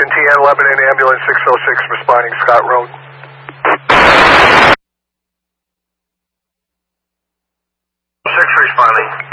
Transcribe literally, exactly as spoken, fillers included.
Houston, T N Lebanon, ambulance six oh six responding, Scott Road. six responding.